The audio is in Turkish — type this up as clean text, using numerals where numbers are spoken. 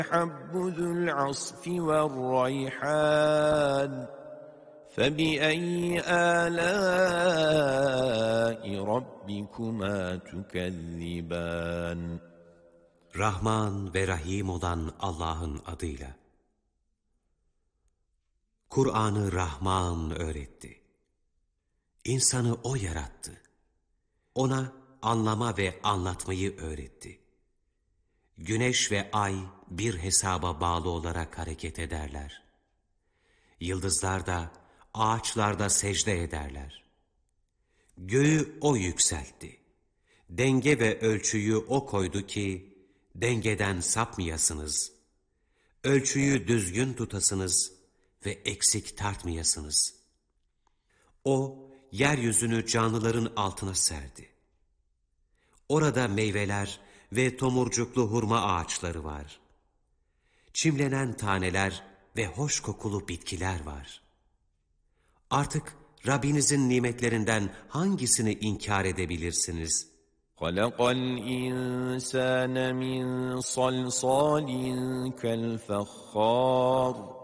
حب ذو العصف والريحان فبأي آلاء ربكما تكذبان Rahman ve Rahim olan Allah'ın adıyla. Kur'an'ı Rahman öğretti. İnsanı O yarattı. Ona anlama ve anlatmayı öğretti. Güneş ve ay bir hesaba bağlı olarak hareket ederler. Yıldızlar da, ağaçlar da secde ederler. Göğü O yükseltti. Denge ve ölçüyü O koydu ki, dengeden sapmayasınız. Ölçüyü düzgün tutasınız ve eksik tartmayasınız. O, yeryüzünü canlıların altına serdi. Orada meyveler ve tomurcuklu hurma ağaçları var. Çimlenen taneler ve hoş kokulu bitkiler var. Artık Rabbinizin nimetlerinden hangisini inkar edebilirsiniz? خَلَقَ الْإِنسَانَ مِنْ صَلْصَالٍ كَالْفَخَّارِ